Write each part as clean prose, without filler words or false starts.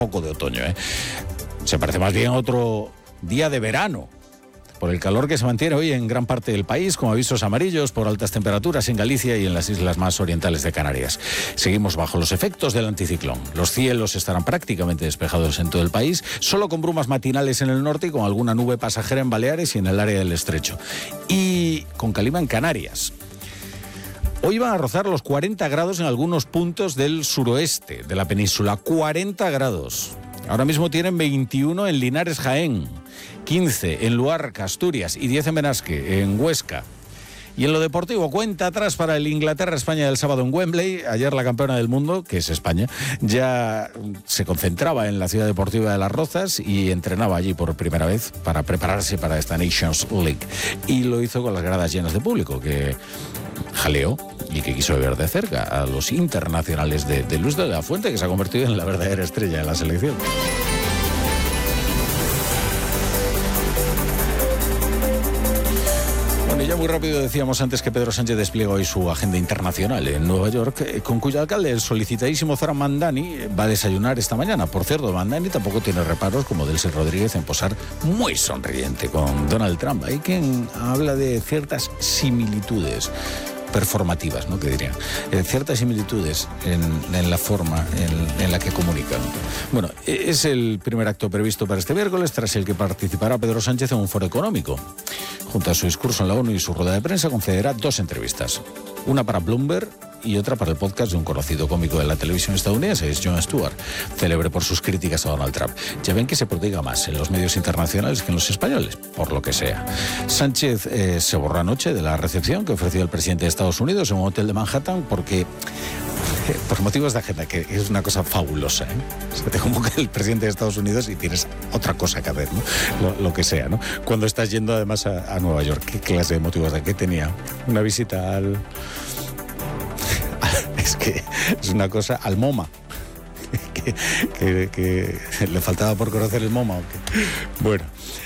poco de otoño, ¿eh? Se parece más bien a otro día de verano, por el calor que se mantiene hoy en gran parte del país, con avisos amarillos por altas temperaturas en Galicia y en las islas más orientales de Canarias. Seguimos bajo los efectos del anticiclón. Los cielos estarán prácticamente despejados en todo el país, solo con brumas matinales en el norte y con alguna nube pasajera en Baleares y en el área del Estrecho. Y con calima en Canarias. Hoy van a rozar los 40 grados en algunos puntos del suroeste de la península. 40 grados. Ahora mismo tienen 21 en Linares, Jaén, 15 en Luarca, Asturias y 10 en Benasque, en Huesca. Y en lo deportivo, cuenta atrás para el Inglaterra-España del sábado en Wembley. Ayer la campeona del mundo, que es España, ya se concentraba en la ciudad deportiva de Las Rozas y entrenaba allí por primera vez para prepararse para esta Nations League. Y lo hizo con las gradas llenas de público, que jaleó y que quiso ver de cerca a los internacionales de Luis de la Fuente, que se ha convertido en la verdadera estrella de la selección. Bueno, ya muy rápido decíamos antes que Pedro Sánchez despliega hoy su agenda internacional en Nueva York, con cuyo alcalde, el solicitadísimo Zoran Mandani, va a desayunar esta mañana. Por cierto, Mandani tampoco tiene reparos, como Delcy Rodríguez, en posar muy sonriente con Donald Trump. Hay quien habla de ciertas similitudes performativas, ¿no? Que dirían. Ciertas similitudes en la forma en la que comunican. Bueno, es el primer acto previsto para este miércoles, tras el que participará Pedro Sánchez en un foro económico. Junto a su discurso en la ONU y su rueda de prensa, concederá 2 entrevistas. Una para Bloomberg y otra para el podcast de un conocido cómico de la televisión estadounidense, es Jon Stewart, célebre por sus críticas a Donald Trump. Ya ven que se prodiga más en los medios internacionales que en los españoles, por lo que sea. Sánchez se borró anoche de la recepción que ofreció el presidente de Estados Unidos en un hotel de Manhattan porque, por motivos de agenda, que es una cosa fabulosa, ¿eh? O sea, te convoca el presidente de Estados Unidos y tienes otra cosa que hacer, ¿no? Lo que sea, ¿no? Cuando estás yendo además a Nueva York, ¿qué clase de motivos de qué tenía? Una visita al... Es que es una cosa al MoMA, que le faltaba por conocer el MoMA. Bueno,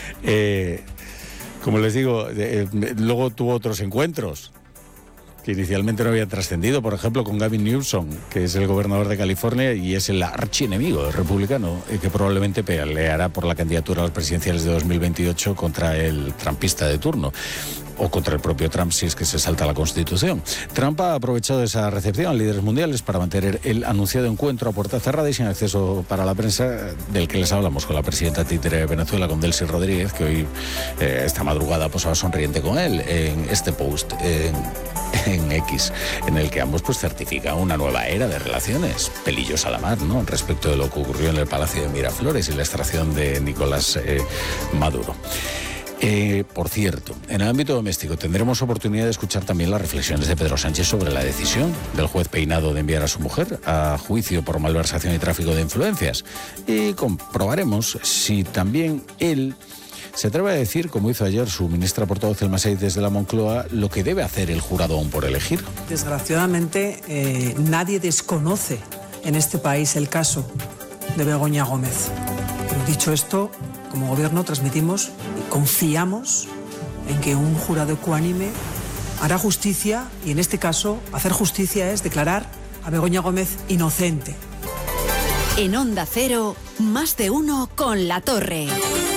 como les digo, luego tuvo otros encuentros que inicialmente no habían trascendido, por ejemplo, con Gavin Newsom, que es el gobernador de California y es el archienemigo republicano, que probablemente peleará por la candidatura a las presidenciales de 2028 contra el trumpista de turno, o contra el propio Trump si es que se salta la Constitución. Trump ha aprovechado esa recepción a líderes mundiales para mantener el anunciado encuentro a puerta cerrada y sin acceso para la prensa, del que les hablamos con la presidenta títere de Venezuela, con Delcy Rodríguez, que hoy esta madrugada posaba sonriente con él en este post en X, en el que ambos pues certifican una nueva era de relaciones, pelillos a la mar, ¿no?, respecto de lo que ocurrió en el Palacio de Miraflores y la extracción de Nicolás Maduro. Por cierto, en el ámbito doméstico tendremos oportunidad de escuchar también las reflexiones de Pedro Sánchez sobre la decisión del juez Peinado de enviar a su mujer a juicio por malversación y tráfico de influencias. Y comprobaremos si también él se atreve a decir, como hizo ayer su ministra portavoz Elma Said desde la Moncloa, lo que debe hacer el jurado aún por elegir. Desgraciadamente, nadie desconoce en este país el caso de Begoña Gómez. Pero dicho esto, como gobierno transmitimos y confiamos en que un jurado ecuánime hará justicia, y en este caso hacer justicia es declarar a Begoña Gómez inocente. En Onda Cero, más de uno con La Torre.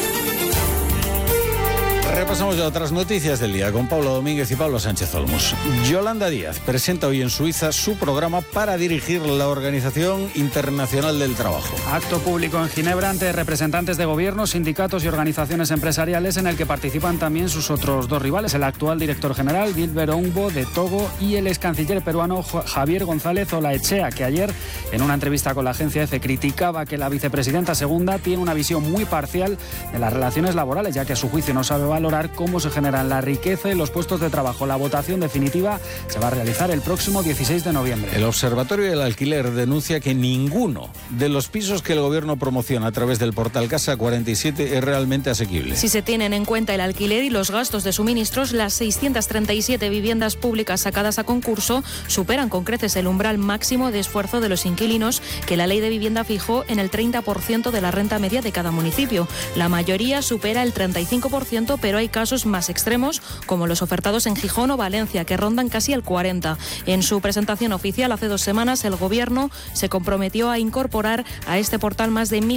Repasamos ya otras noticias del día con Pablo Domínguez y Pablo Sánchez Olmos. Yolanda Díaz presenta hoy en Suiza su programa para dirigir la Organización Internacional del Trabajo. Acto público en Ginebra ante representantes de gobiernos, sindicatos y organizaciones empresariales, en el que participan también sus otros 2 rivales, el actual director general Gilbert Oumbo de Togo y el ex canciller peruano Javier González Olaechea, que ayer en una entrevista con la agencia EFE criticaba que la vicepresidenta segunda tiene una visión muy parcial de las relaciones laborales, ya que a su juicio no sabe valorar cómo se generan la riqueza y los puestos de trabajo. La votación definitiva se va a realizar el próximo 16 de noviembre. El Observatorio del Alquiler denuncia que ninguno de los pisos que el gobierno promociona a través del portal Casa 47 es realmente asequible. Si se tienen en cuenta el alquiler y los gastos de suministros, las 637 viviendas públicas sacadas a concurso superan con creces el umbral máximo de esfuerzo de los inquilinos que la Ley de Vivienda fijó en el 30% de la renta media de cada municipio. La mayoría supera el 35%, pero pero hay casos más extremos, como los ofertados en Gijón o Valencia, que rondan casi el 40%. En su presentación oficial hace 2 semanas, el Gobierno se comprometió a incorporar a este portal más de 1.000